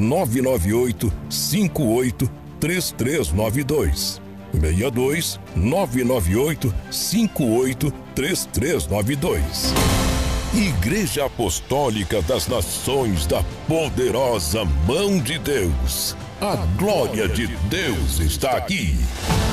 998 58 3392. 62 998 58 3392. Igreja Apostólica das Nações da Poderosa Mão de Deus. A glória de Deus está aqui.